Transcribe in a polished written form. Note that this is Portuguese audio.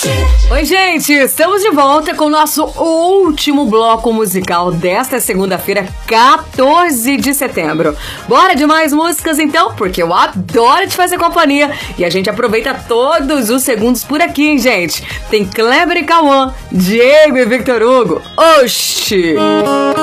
Oi, gente, estamos de volta com o nosso último bloco musical desta segunda-feira, 14 de setembro. Bora de mais músicas então, porque eu adoro te fazer companhia e a gente aproveita todos os segundos por aqui, hein, gente? Tem Kleber e Cauã, Diego e Victor Hugo. Oxi!